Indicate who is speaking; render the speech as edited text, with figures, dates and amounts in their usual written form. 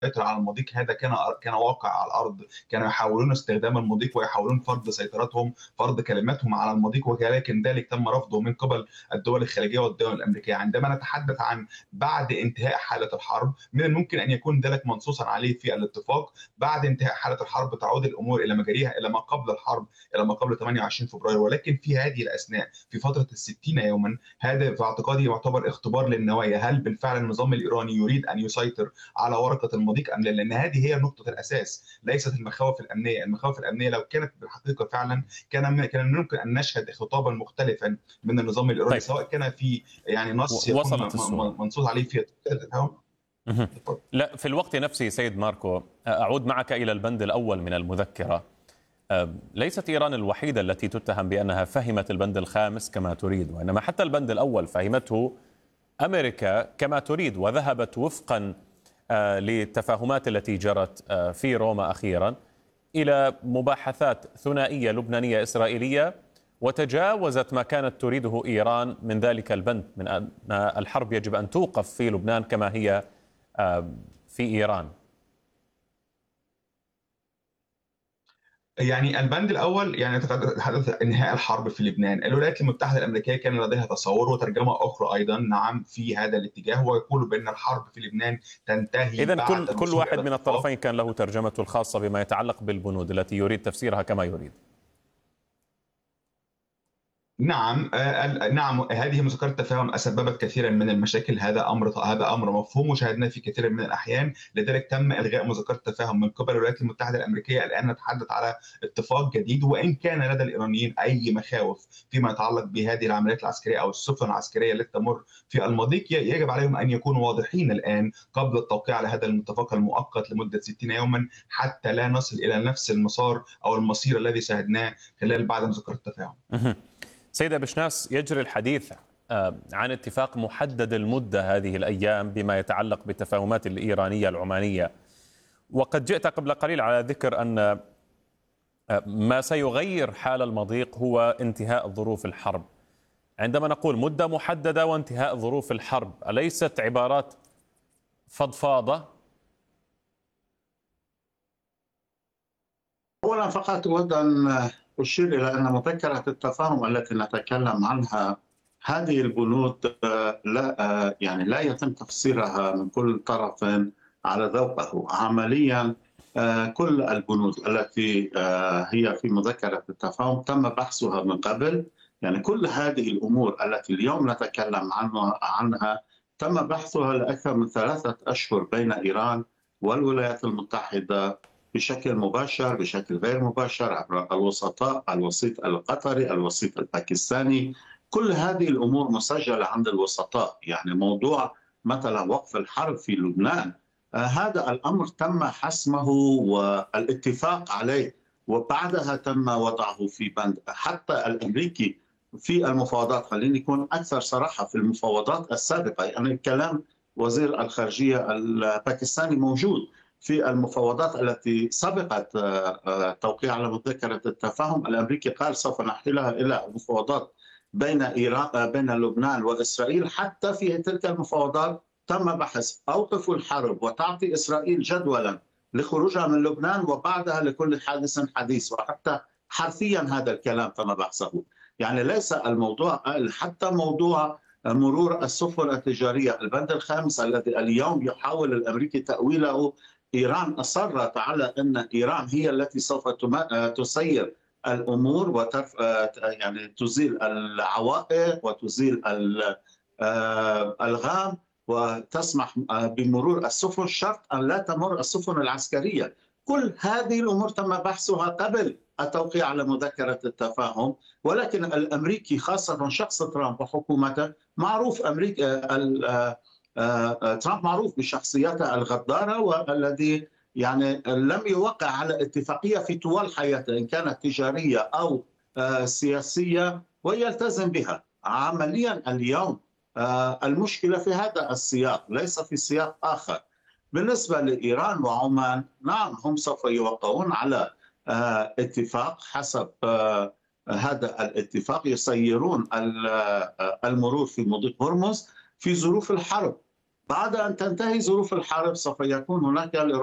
Speaker 1: يسيطر على المضيق هذا كان واقع على الارض. كانوا يحاولون استخدام المضيق ويحاولون فرض سيطرتهم، فرض كلماتهم على المضيق، ولكن ذلك تم رفضه من قبل الدول الخليجيه والدول الامريكيه. عندما نتحدث عن بعد انتهاء حاله الحرب، من الممكن ان يكون ذلك منصوصا عليه في الاتفاق. بعد انتهاء حاله الحرب تعود الامور الى مجاريها، الى ما قبل الحرب، الى ما قبل 28 فبراير. ولكن في هذه الاثناء، في فتره ال60 يوما، هذا في اعتقادي يعتبر اختبار للنوايا. هل بالفعل النظام الايراني يريد ان يسيطر على ورقه المضيق ام لا؟ لان هذه هي نقطه الاساس، ليست المخاوف الامنيه. المخاوف الامنيه لو كانت بالحقيقه فعلا، كان ممكن ان نشهد خطابا مختلفا من النظام الايراني،
Speaker 2: طيب،
Speaker 1: سواء كان في يعني نص يكون
Speaker 2: وصلت الصورة.
Speaker 1: منصوص عليه في التفاهم.
Speaker 2: مهم. لا، في الوقت نفسه سيد ماركو، أعود معك إلى البند الأول من المذكرة. ليست إيران الوحيدة التي تتهم بأنها فهمت البند الخامس كما تريد، وإنما حتى البند الأول فهمته أمريكا كما تريد، وذهبت وفقا للتفاهمات التي جرت في روما أخيرا إلى مباحثات ثنائية لبنانية إسرائيلية، وتجاوزت ما كانت تريده إيران من ذلك البند، من أن الحرب يجب أن توقف في لبنان كما هي في إيران.
Speaker 1: يعني البند الاول يعني تحدث انهاء الحرب في لبنان. الولايات المتحده الامريكيه كان لديها تصور وترجمه اخرى ايضا، نعم، في هذا الاتجاه، ويقول بان الحرب في لبنان تنتهي
Speaker 2: إذن
Speaker 1: بعد
Speaker 2: كل
Speaker 1: الوصول
Speaker 2: واحد
Speaker 1: الى
Speaker 2: من
Speaker 1: اتفاق.
Speaker 2: الطرفين كان له ترجمته الخاصة بما يتعلق بالبنود التي يريد تفسيرها كما يريد.
Speaker 1: نعم، نعم، هذه مذكرة تفاهم سببت كثيرا من المشاكل. هذا امر مفهوم وشاهدناه في كثير من الاحيان. لذلك تم الغاء مذكرة التفاهم من قبل الولايات المتحدة الامريكية. الان نتحدث على اتفاق جديد، وان كان لدى الايرانيين اي مخاوف فيما يتعلق بهذه العمليات العسكرية او السفن العسكرية التي تمر في المضيق، يجب عليهم ان يكونوا واضحين الان قبل التوقيع على هذا الاتفاق المؤقت لمدة 60 يوما، حتى لا نصل الى نفس المسار او المصير الذي شاهدناه خلال بعد مذكرة التفاهم.
Speaker 2: سيدة بشناس، يجري الحديث عن اتفاق محدد المدة هذه الأيام بما يتعلق بالتفاهمات الإيرانية العمانية، وقد جئت قبل قليل على ذكر أن ما سيغير حال المضيق هو انتهاء ظروف الحرب. عندما نقول مدة محددة وانتهاء ظروف الحرب، أليست عبارات فضفاضة؟
Speaker 3: أولا فقط أود أن أشير إلى أن مذكرة التفاهم التي نتكلم عنها، هذه البنود لا يعني لا يتم تفسيرها من كل طرف على ذوقه عمليا. كل البنود التي هي في مذكرة التفاهم تم بحثها من قبل. يعني كل هذه الأمور التي اليوم نتكلم عنها تم بحثها لأكثر من 3 أشهر بين إيران والولايات المتحدة، بشكل مباشر بشكل غير مباشر، عبر الوسطاء، الوسيط القطري، الوسيط الباكستاني. كل هذه الأمور مسجلة عند الوسطاء. يعني موضوع مثلا وقف الحرب في لبنان، هذا الأمر تم حسمه والاتفاق عليه، وبعدها تم وضعه في بند. حتى الأمريكي في المفاوضات، خليني أكون أكثر صراحة، في المفاوضات السابقة، يعني كلام وزير الخارجية الباكستاني موجود في المفاوضات التي سبقت توقيع على مذكرة التفاهم. الأمريكي قال سوف نحيلها إلى مفاوضات بين إيران، بين لبنان وإسرائيل. حتى في تلك المفاوضات تم بحث أوقف الحرب وتعطي إسرائيل جدولا لخروجها من لبنان، وبعدها لكل حادث حديث، وحتى حرفيا هذا الكلام تم بحثه. يعني ليس الموضوع، حتى موضوع مرور السفن التجارية، البند الخامس الذي اليوم يحاول الأمريكي تأويله، إيران أصرت على أن إيران هي التي سوف تسير الأمور يعني تزيل العوائق وتزيل الألغام، وتسمح بمرور السفن، شرط أن لا تمر السفن العسكرية. كل هذه الأمور تم بحثها قبل التوقيع على مذكرة التفاهم. ولكن الأمريكي، خاصة شخص ترامب وحكومته، معروف ترامب معروف بشخصيته الغدارة، والذي يعني لم يوقع على اتفاقية في طوال حياته، إن كانت تجارية أو سياسية، ويلتزم بها عمليا. اليوم المشكلة في هذا السياق، ليس في سياق آخر. بالنسبة لإيران وعمان، نعم، هم سوف يوقعون على اتفاق. حسب هذا الاتفاق يسيرون المرور في مضيق هرمز في ظروف الحرب. بعد أن تنتهي ظروف الحرب سوف يكون هناك